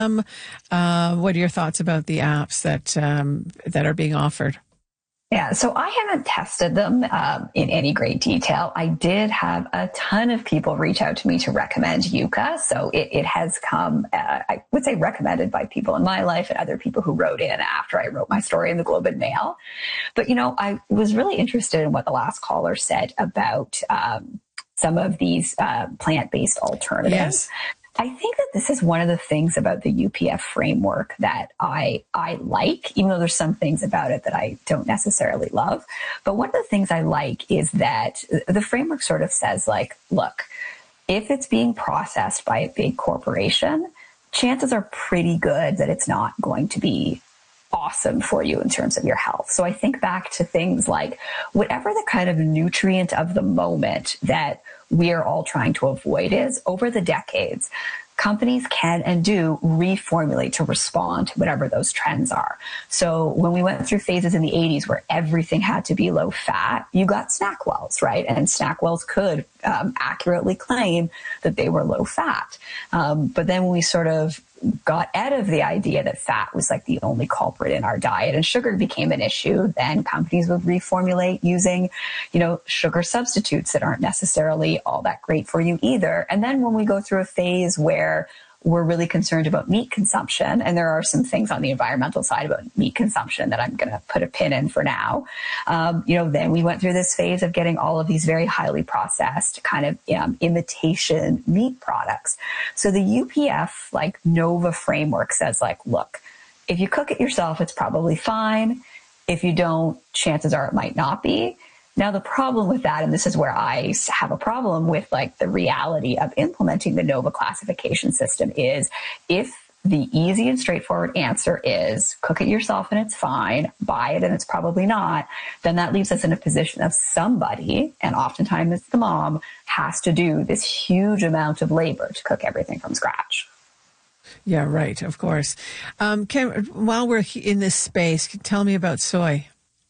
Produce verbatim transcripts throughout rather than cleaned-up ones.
Um, uh, what are your thoughts about the apps that um, that are being offered? Yeah, so I haven't tested them um, in any great detail. I did have a ton of people reach out to me to recommend Yuka. So it, it has come, uh, I would say recommended by people in my life and other people who wrote in after I wrote my story in the Globe and Mail. But, you know, I was really interested in what the last caller said about um, some of these uh, plant-based alternatives. Yes. I think that this is one of the things about the U P F framework that I I like, even though there's some things about it that I don't necessarily love. But one of the things I like is that the framework sort of says, like, look, if it's being processed by a big corporation, chances are pretty good that it's not going to be awesome for you in terms of your health. So I think back to things like whatever the kind of nutrient of the moment that we are all trying to avoid is, over the decades, companies can and do reformulate to respond to whatever those trends are. So when we went through phases in the eighties where everything had to be low fat, you got SnackWells, right? And SnackWells could um, accurately claim that they were low fat. Um, but then when we sort of got out of the idea that fat was like the only culprit in our diet and sugar became an issue, then companies would reformulate using, you know, sugar substitutes that aren't necessarily all that great for you either. And then when we go through a phase where we're really concerned about meat consumption, and there are some things on the environmental side about meat consumption that I'm going to put a pin in for now. Um, you know, then we went through this phase of getting all of these very highly processed kind of um, imitation meat products. So the U P F, like Nova framework says, like, look, if you cook it yourself, it's probably fine. If you don't, chances are it might not be. Now, the problem with that, and this is where I have a problem with like the reality of implementing the Nova classification system, is if the easy and straightforward answer is cook it yourself and it's fine, buy it and it's probably not, then that leaves us in a position of somebody, and oftentimes it's the mom, has to do this huge amount of labor to cook everything from scratch. Yeah, right. Of course. Um, Kim, while we're in this space, tell me about soy.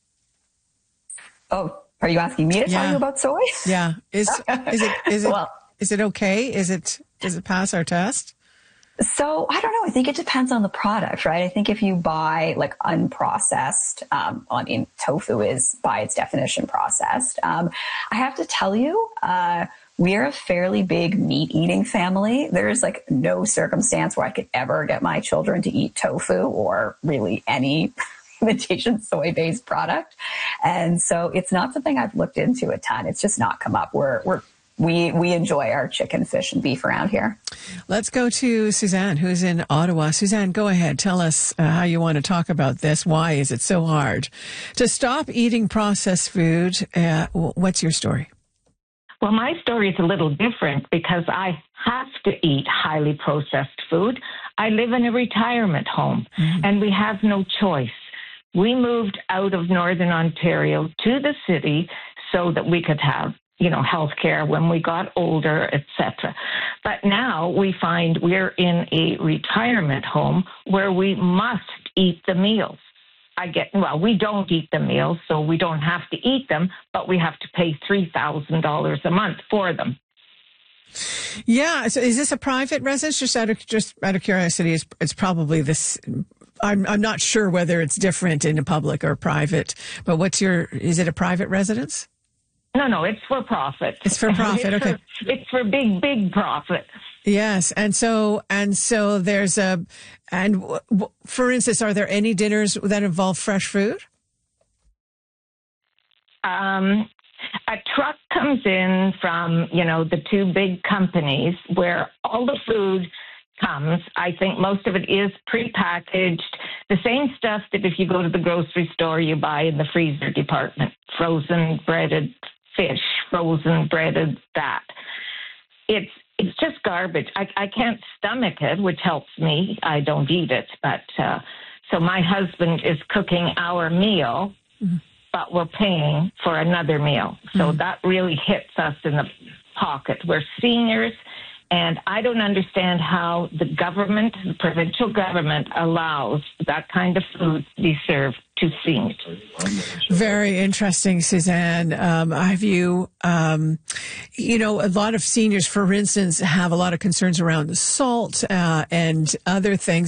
Oh, are you asking me to yeah. tell you about soy? Yeah. Is is it is it well, is it okay? Is it does it pass our test? So I don't know. I think it depends on the product, right? I think if you buy like unprocessed, um, I mean, tofu is by its definition processed. Um, I have to tell you, uh, we're a fairly big meat eating family. There's like no circumstance where I could ever get my children to eat tofu or really any imitation soy-based product. And so it's not something I've looked into a ton. It's just not come up. We're, we're, we, we enjoy our chicken, fish, and beef around here. Let's go to Suzanne, who's in Ottawa. Suzanne, go ahead. Tell us uh, how you want to talk about this. Why is it so hard to stop eating processed food? Uh, what's your story? Well, my story is a little different because I have to eat highly processed food. I live in a retirement home, mm-hmm. and we have no choice. We moved out of Northern Ontario to the city so that we could have, you know, health care when we got older, et cetera. But now we find we're in a retirement home where we must eat the meals. I get, well, we don't eat the meals, so we don't have to eat them, but we have to pay three thousand dollars a month for them. Yeah. So is this a private residence? Just out of, just out of curiosity, it's, it's probably this. I'm I'm not sure whether it's different in a public or private, but what's your, is it a private residence? No, no, it's for profit. It's for profit. it's okay. For, it's for big, big profit. Yes. And so, and so there's a, and w- w- for instance, are there any dinners that involve fresh food? Um, a truck comes in from, you know, the two big companies where all the food comes. I think most of it is prepackaged. The same stuff that if you go to the grocery store, you buy in the freezer department, frozen breaded fish, frozen breaded that. It's it's just garbage. I, I can't stomach it, which helps me. I don't eat it. But uh, so my husband is cooking our meal, mm-hmm. but we're paying for another meal. So mm-hmm. that really hits us in the pocket. We're seniors. And I don't understand how the government, the provincial government, allows that kind of food to be served to seniors. Very interesting, Suzanne. Um, have you, um, you know, a lot of seniors, for instance, have a lot of concerns around salt uh, and other things.